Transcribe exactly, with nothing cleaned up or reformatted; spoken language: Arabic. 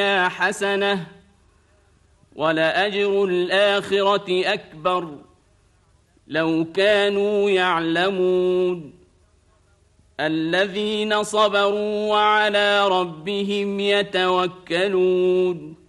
حسنة ولأجر الآخرة أكبر لو كانوا يعلمون الذين صبروا وعلى ربهم يتوكلون